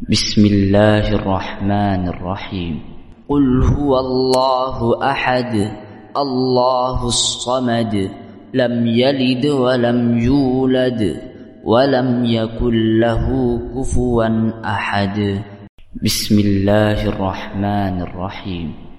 بسم الله الرحمن الرحيم. قل هو الله أحد الله الصمد لم يلد ولم يولد ولم يكن له كفوا أحد. بسم الله الرحمن الرحيم.